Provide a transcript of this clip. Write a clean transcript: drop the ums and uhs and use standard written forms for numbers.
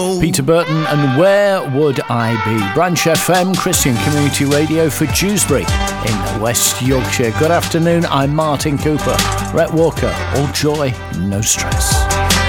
Peter Burton and Where Would I Be? Branch FM, Christian Community Radio for Dewsbury in West Yorkshire. Good afternoon, I'm Martin Cooper. Rhett Walker, all joy, no stress.